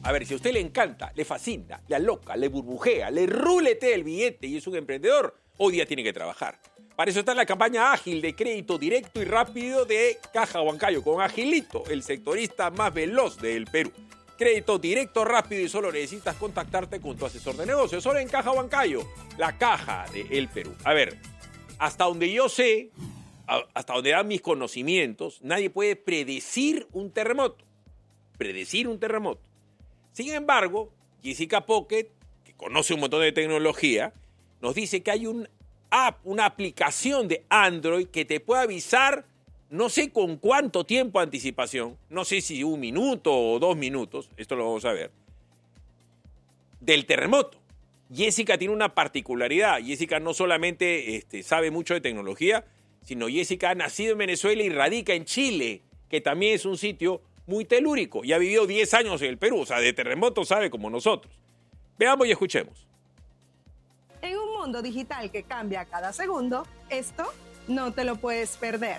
A ver, si a usted le encanta, le fascina, le aloca, le burbujea, le ruletea el billete y es un emprendedor, hoy día tiene que trabajar. Para eso está la campaña ágil de crédito directo y rápido de Caja Huancayo, con Agilito, el sectorista más veloz del Perú. Crédito directo, rápido y solo necesitas contactarte con tu asesor de negocios. Solo en Caja Huancayo, la caja del Perú. A ver, hasta donde yo sé, hasta donde dan mis conocimientos, nadie puede predecir un terremoto. Predecir un terremoto. Sin embargo, Jessica Pocket, que conoce un montón de tecnología, nos dice que hay una aplicación de Android que te puede avisar, no sé con cuánto tiempo de anticipación, no sé si 1 minuto o 2 minutos, esto lo vamos a ver, del terremoto. Jessica tiene una particularidad. Jessica no solamente sabe mucho de tecnología, sino Jessica ha nacido en Venezuela y radica en Chile, que también es un sitio muy telúrico, y ha vivido 10 años en el Perú, o sea, de terremotos sabe como nosotros. Veamos y escuchemos. En un mundo digital que cambia cada segundo, esto no te lo puedes perder.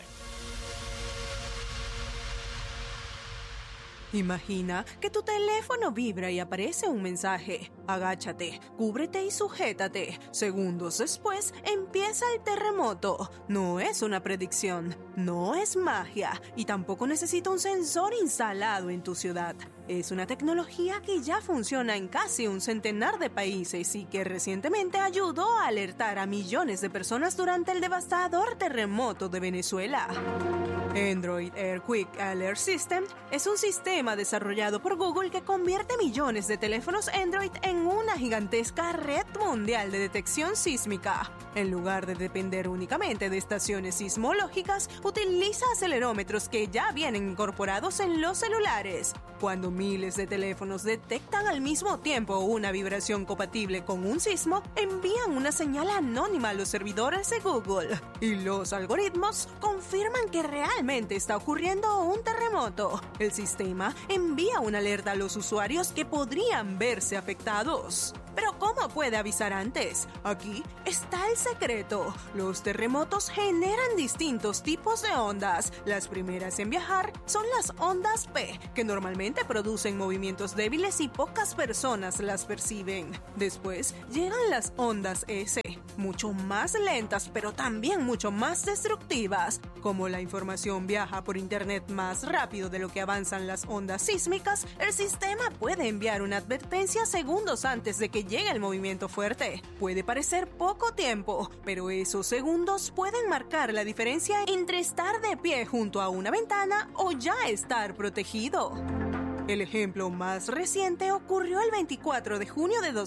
Imagina que tu teléfono vibra y aparece un mensaje. Agáchate, cúbrete y sujétate. Segundos después empieza el terremoto. No es una predicción, no es magia y tampoco necesita un sensor instalado en tu ciudad. Es una tecnología que ya funciona en casi un centenar de países y que recientemente ayudó a alertar a millones de personas durante el devastador terremoto de Venezuela. Android Air Quick Alert System es un sistema desarrollado por Google que convierte millones de teléfonos Android en una gigantesca red mundial de detección sísmica. En lugar de depender únicamente de estaciones sismológicas, utiliza acelerómetros que ya vienen incorporados en los celulares. Cuando miles de teléfonos detectan al mismo tiempo una vibración compatible con un sismo, envían una señal anónima a los servidores de Google. Y los algoritmos confirman que realmente está ocurriendo un terremoto. El sistema envía una alerta a los usuarios que podrían verse afectados. Pero ¿cómo puede avisar antes? Aquí está el secreto. Los terremotos generan distintos tipos de ondas. Las primeras en viajar son las ondas P, que normalmente producen movimientos débiles y pocas personas las perciben. Después llegan las ondas S, mucho más lentas pero también mucho más destructivas. Como la información viaja por internet más rápido de lo que avanzan las ondas sísmicas, el sistema puede enviar una advertencia segundos antes de que llegue el movimiento fuerte. Puede parecer poco tiempo, pero esos segundos pueden marcar la diferencia entre estar de pie junto a una ventana o ya estar protegido. El ejemplo más reciente ocurrió el 24 de junio de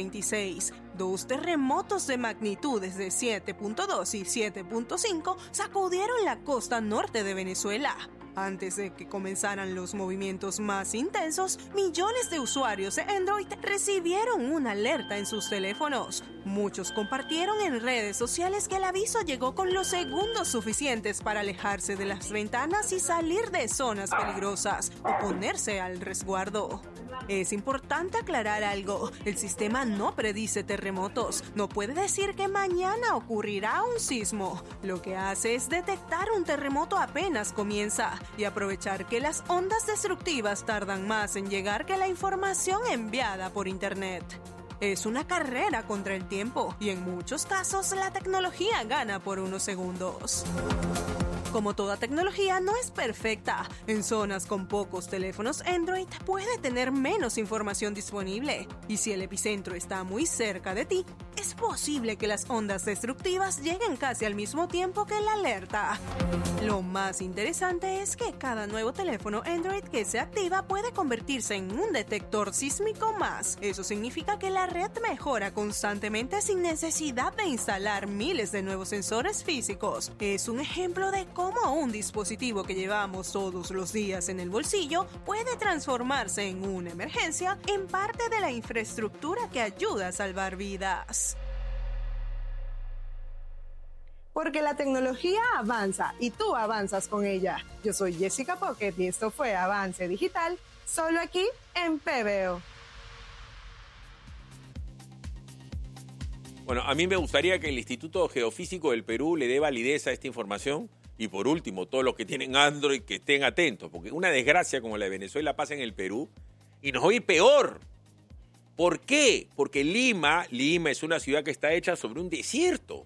2026. 2 terremotos de magnitudes de 7.2 y 7.5 sacudieron la costa norte de Venezuela. Antes de que comenzaran los movimientos más intensos, millones de usuarios de Android recibieron una alerta en sus teléfonos. Muchos compartieron en redes sociales que el aviso llegó con los segundos suficientes para alejarse de las ventanas y salir de zonas peligrosas o ponerse al resguardo. Es importante aclarar algo. El sistema no predice terremotos. No puede decir que mañana ocurrirá un sismo. Lo que hace es detectar un terremoto apenas comienza y aprovechar que las ondas destructivas tardan más en llegar que la información enviada por internet. Es una carrera contra el tiempo y en muchos casos la tecnología gana por unos segundos. Como toda tecnología, no es perfecta. En zonas con pocos teléfonos Android puede tener menos información disponible. Y si el epicentro está muy cerca de ti, es posible que las ondas destructivas lleguen casi al mismo tiempo que la alerta. Lo más interesante es que cada nuevo teléfono Android que se activa puede convertirse en un detector sísmico más. Eso significa que la red mejora constantemente sin necesidad de instalar miles de nuevos sensores físicos. Es un ejemplo de cómo un dispositivo que llevamos todos los días en el bolsillo puede transformarse en una emergencia en parte de la infraestructura que ayuda a salvar vidas. Porque la tecnología avanza y tú avanzas con ella. Yo soy Jessica Pocket y esto fue Avance Digital, solo aquí en PBO. Bueno, a mí me gustaría que el Instituto Geofísico del Perú le dé validez a esta información. Y por último, todos los que tienen Android que estén atentos, porque una desgracia como la de Venezuela pasa en el Perú Y nos va a ir peor. ¿Por qué? Porque Lima es una ciudad que está hecha sobre un desierto.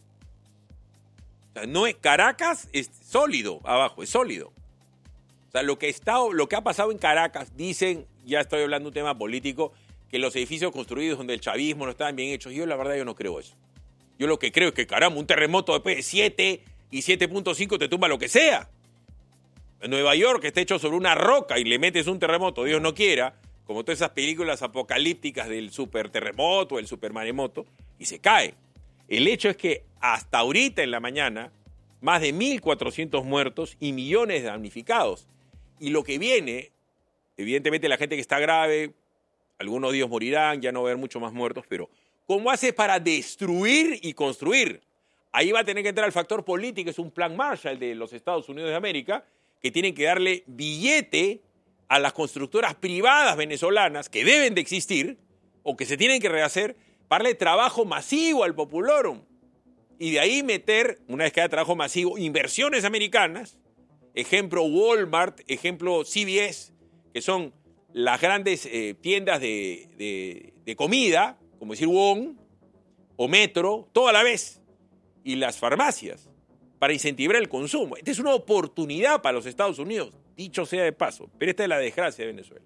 O sea, no es Caracas, es sólido abajo, es sólido. O sea, lo que ha pasado en Caracas, dicen, ya estoy hablando de un tema político, que los edificios construidos donde el chavismo no estaban bien hechos. Yo la verdad yo no creo eso. Yo lo que creo es que, caramba, un terremoto después de 7 y 7.5 te tumba lo que sea. En Nueva York, que está hecho sobre una roca y le metes un terremoto, Dios no quiera, como todas esas películas apocalípticas del super terremoto, el super maremoto, y se cae. El hecho es que hasta ahorita en la mañana, más de 1.400 muertos y millones de damnificados. Y lo que viene, evidentemente la gente que está grave, algunos de ellos morirán, ya no va a haber muchos más muertos, pero ¿cómo haces para destruir y construir? Ahí va a tener que entrar el factor político, es un plan Marshall de los Estados Unidos de América, que tienen que darle billete a las constructoras privadas venezolanas que deben de existir o que se tienen que rehacer para darle trabajo masivo al populorum. Y de ahí meter, una vez que haya trabajo masivo, inversiones americanas, ejemplo Walmart, ejemplo CVS, que son las grandes tiendas de comida, como decir Wong o Metro, toda la vez, y las farmacias, para incentivar el consumo. Esta es una oportunidad para los Estados Unidos, dicho sea de paso, pero esta es la desgracia de Venezuela.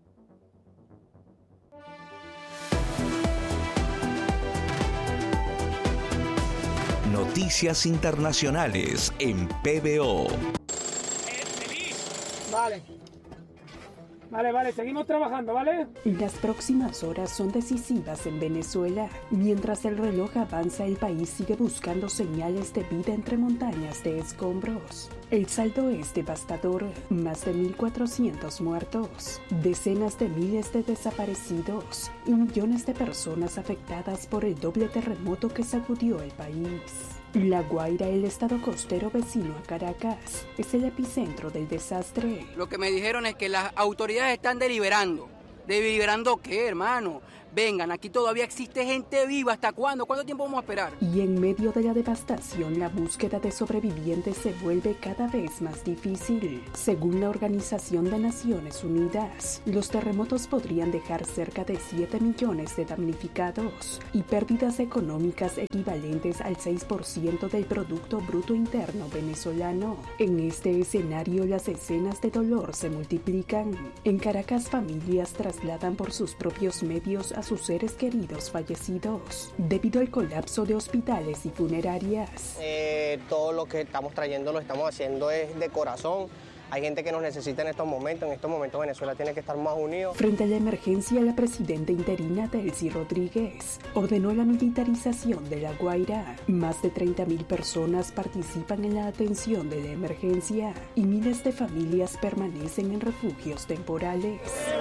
Noticias internacionales en PBO. Vale, seguimos trabajando, ¿vale? Las próximas horas son decisivas en Venezuela. Mientras el reloj avanza, el país sigue buscando señales de vida entre montañas de escombros. El saldo es devastador, más de 1.400 muertos, decenas de miles de desaparecidos y millones de personas afectadas por el doble terremoto que sacudió el país. La Guaira, el estado costero vecino a Caracas, es el epicentro del desastre. Lo que me dijeron es que las autoridades están deliberando. ¿Deliberando qué, hermano? Vengan, aquí todavía existe gente viva. ¿Hasta cuándo? ¿Cuánto tiempo vamos a esperar? Y en medio de la devastación, la búsqueda de sobrevivientes se vuelve cada vez más difícil. Según la Organización de Naciones Unidas, los terremotos podrían dejar cerca de 7 millones de damnificados y pérdidas económicas equivalentes al 6% del Producto Bruto Interno venezolano. En este escenario, las escenas de dolor se multiplican. En Caracas, familias trasladan por sus propios medios a sus seres queridos fallecidos debido al colapso de hospitales y funerarias. Todo lo que estamos trayendo lo estamos haciendo es de corazón. Hay gente que nos necesita en estos momentos. En estos momentos Venezuela tiene que estar más unido. Frente a la emergencia, la presidenta interina Delcy Rodríguez ordenó la militarización de La Guaira. Más de 30.000 personas participan en la atención de la emergencia y miles de familias permanecen en refugios temporales.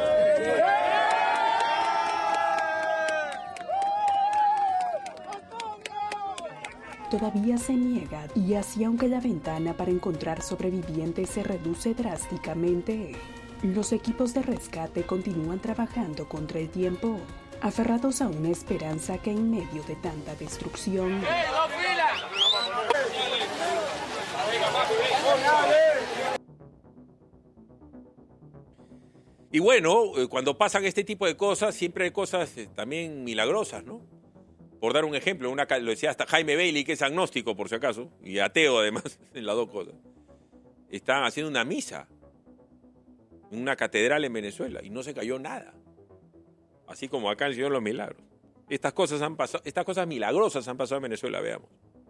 Todavía se niega, y así aunque la ventana para encontrar sobrevivientes se reduce drásticamente, los equipos de rescate continúan trabajando contra el tiempo, aferrados a una esperanza que en medio de tanta destrucción... Y bueno, cuando pasan este tipo de cosas, siempre hay cosas también milagrosas, ¿no? Por dar un ejemplo, lo decía hasta Jaime Bailey, que es agnóstico por si acaso, y ateo además, en las dos cosas. Estaban haciendo una misa en una catedral en Venezuela y no se cayó nada. Así como acá en el Señor de los Milagros. Estas cosas milagrosas han pasado en Venezuela, veamos.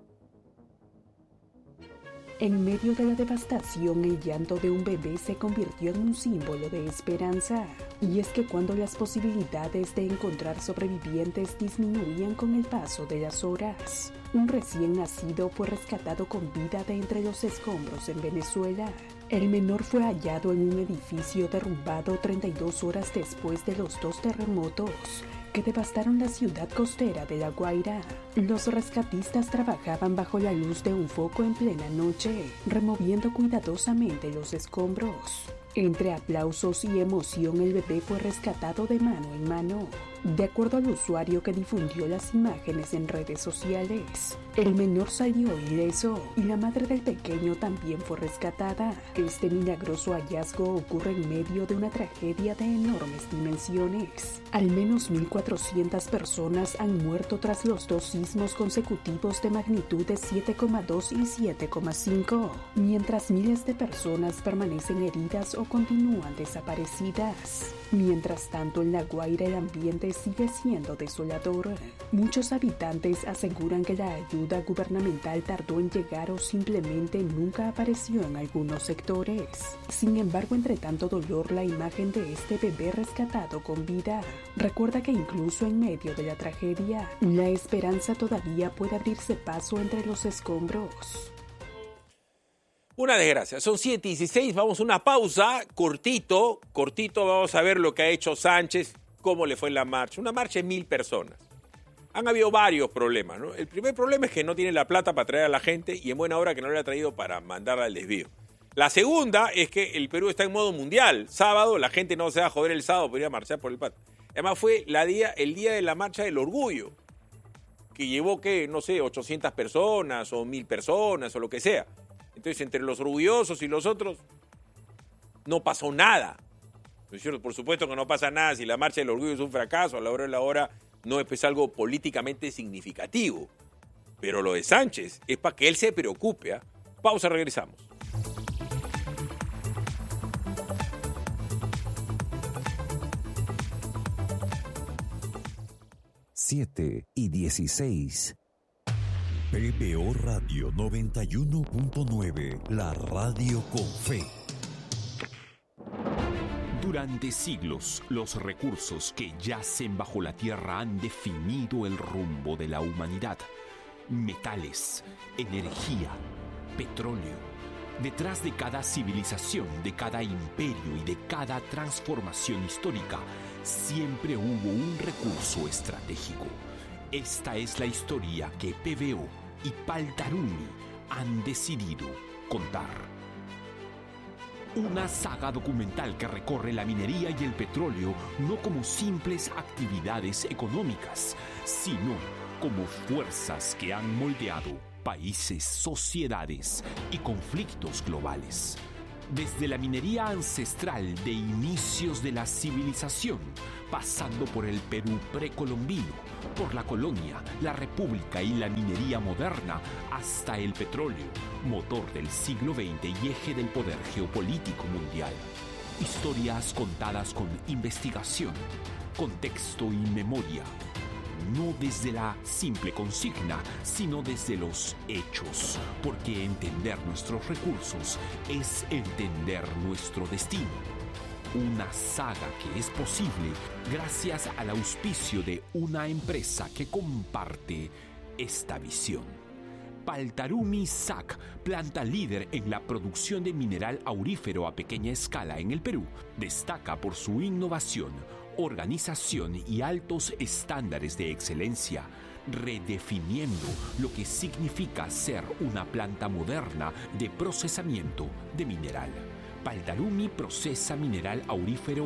En medio de la devastación, el llanto de un bebé se convirtió en un símbolo de esperanza. Y es que cuando las posibilidades de encontrar sobrevivientes disminuían con el paso de las horas, un recién nacido fue rescatado con vida de entre los escombros en Venezuela. El menor fue hallado en un edificio derrumbado 32 horas después de los 2 terremotos que devastaron la ciudad costera de La Guaira. Los rescatistas trabajaban bajo la luz de un foco en plena noche, removiendo cuidadosamente los escombros. Entre aplausos y emoción, el bebé fue rescatado de mano en mano. De acuerdo al usuario que difundió las imágenes en redes sociales, el menor salió ileso y la madre del pequeño también fue rescatada. Este milagroso hallazgo ocurre en medio de una tragedia de enormes dimensiones. Al menos 1.400 personas han muerto tras los 2 sismos consecutivos de magnitud de 7,2 y 7,5, mientras miles de personas permanecen heridas o continúan desaparecidas. Mientras tanto, en La Guaira el ambiente sigue siendo desolador. Muchos habitantes aseguran que la ayuda gubernamental tardó en llegar o simplemente nunca apareció en algunos sectores. Sin embargo, entre tanto dolor, la imagen de este bebé rescatado con vida recuerda que incluso en medio de la tragedia, la esperanza todavía puede abrirse paso entre los escombros. Una desgracia. Son 7:16, vamos a una pausa, cortito, vamos a ver lo que ha hecho Sánchez, cómo le fue en la marcha. Una marcha de 1.000 personas. Han habido varios problemas, ¿no? El primer problema es que no tiene la plata para traer a la gente y en buena hora que no le ha traído para mandarla al desvío. La segunda es que el Perú está en modo mundial. Sábado, la gente no se va a joder el sábado por ir a marchar por el patio. Además fue el día de la marcha del orgullo, que llevó, 800 personas o 1.000 personas o lo que sea. Entonces, entre los orgullosos y los otros, no pasó nada. ¿No es cierto? Por supuesto que no pasa nada si la marcha del orgullo es un fracaso, a la hora de la hora no es pues algo políticamente significativo. Pero lo de Sánchez es para que él se preocupe. Pausa, regresamos. Siete y 16. PBO Radio 91.9, la radio con fe. Durante siglos, los recursos que yacen bajo la tierra han definido el rumbo de la humanidad. Metales, energía, petróleo. Detrás de cada civilización, de cada imperio y de cada transformación histórica, siempre hubo un recurso estratégico. Esta es la historia que PBO y Paltarumi han decidido contar. Una saga documental que recorre la minería y el petróleo no como simples actividades económicas, sino como fuerzas que han moldeado países, sociedades y conflictos globales. Desde la minería ancestral de inicios de la civilización, pasando por el Perú precolombino, por la colonia, la república y la minería moderna, hasta el petróleo, motor del siglo XX y eje del poder geopolítico mundial. Historias contadas con investigación, contexto y memoria. No desde la simple consigna, sino desde los hechos, porque entender nuestros recursos es entender nuestro destino. Una saga que es posible gracias al auspicio de una empresa que comparte esta visión. Paltarumi SAC, planta líder en la producción de mineral aurífero a pequeña escala en el Perú, destaca por su innovación, organización y altos estándares de excelencia, redefiniendo lo que significa ser una planta moderna de procesamiento de mineral. Paltarumi procesa mineral aurífero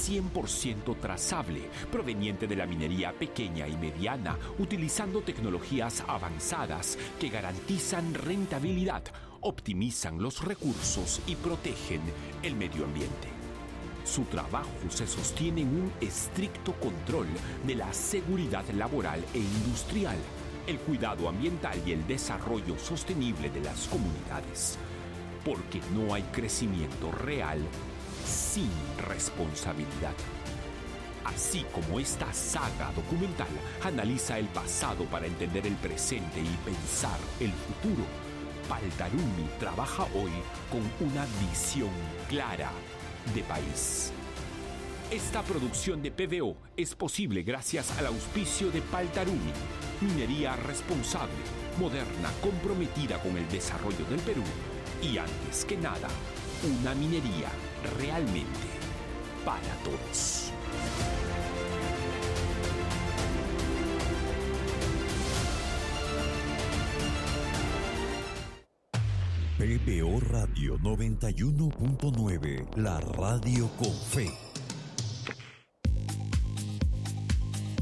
100% trazable, proveniente de la minería pequeña y mediana, utilizando tecnologías avanzadas que garantizan rentabilidad, optimizan los recursos y protegen el medio ambiente. Su trabajo se sostiene en un estricto control de la seguridad laboral e industrial, el cuidado ambiental y el desarrollo sostenible de las comunidades. Porque no hay crecimiento real sin responsabilidad. Así como esta saga documental analiza el pasado para entender el presente y pensar el futuro, Paltarumi trabaja hoy con una visión clara de país. Esta producción de PBO es posible gracias al auspicio de Paltarumi, minería responsable, moderna, comprometida con el desarrollo del Perú y, antes que nada, una minería realmente para todos. PBO Radio 91.9, la radio con fe.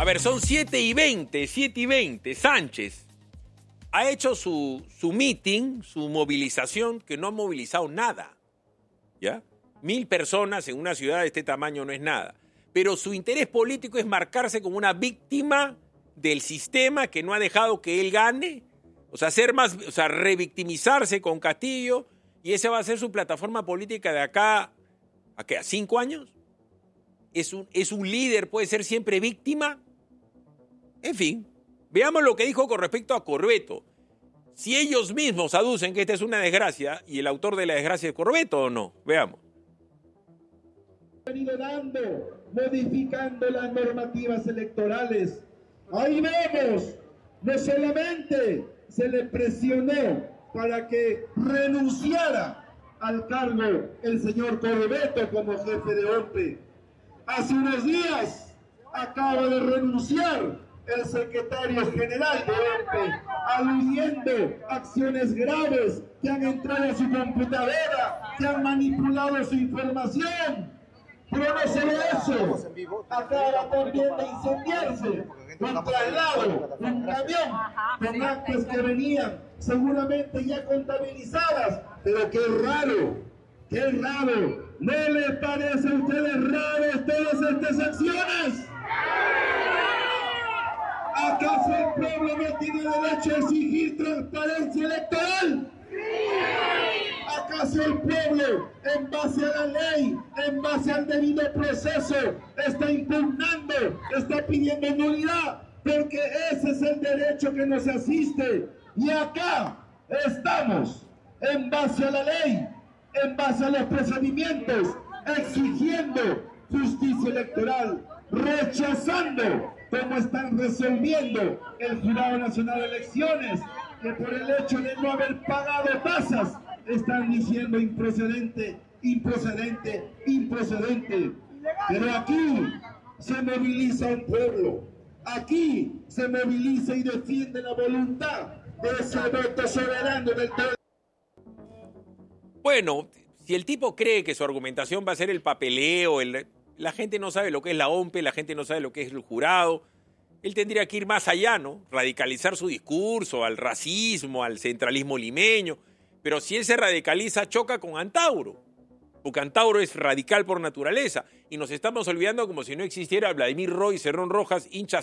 A ver, son 7:20. Sánchez ha hecho su meeting, su movilización, que no ha movilizado nada. ¿Ya? 1.000 personas en una ciudad de este tamaño no es nada. Pero su interés político es marcarse como una víctima del sistema que no ha dejado que él gane. O sea, revictimizarse con Castillo. Y esa va a ser su plataforma política de acá, ¿a qué? ¿A 5 años? ¿Es un líder, puede ser siempre víctima? En fin, veamos lo que dijo con respecto a Corbeto. Si ellos mismos aducen que esta es una desgracia, y el autor de la desgracia es Corbeto o no. Veamos. Venido dando, modificando las normativas electorales. Ahí vemos, no solamente se le presionó para que renunciara al cargo el señor Corbeto como jefe de OMPE. Hace unos días acaba de renunciar el secretario general de OMPE, aludiendo acciones graves que han entrado a su computadora, que han manipulado su información. Pero no solo eso, acaba también de incendiarse un traslado, un camión con actas que venían seguramente ya contabilizadas. Pero qué raro, ¿no les parece a ustedes raras todas estas acciones? ¿Acaso el pueblo no tiene derecho a exigir transparencia electoral? ¿Acaso el pueblo, en base a la ley, en base al debido proceso, está impugnando, está pidiendo nulidad? Porque ese es el derecho que nos asiste. Y acá estamos, en base a la ley, en base a los procedimientos, exigiendo justicia electoral, rechazando cómo están resolviendo el Jurado Nacional de Elecciones, que por el hecho de no haber pagado tasas, están diciendo improcedente. Pero aquí se moviliza un pueblo, aquí se moviliza y defiende la voluntad de ese voto soberano del pueblo. Bueno, si el tipo cree que su argumentación va a ser el papeleo, la gente no sabe lo que es la OMPE, la gente no sabe lo que es el jurado. Él tendría que ir más allá, ¿no? Radicalizar su discurso al racismo, al centralismo limeño. Pero si él se radicaliza, choca con Antauro. Porque Antauro es radical por naturaleza. Y nos estamos olvidando como si no existiera Vladimir Roy, Cerrón Rojas, hinchas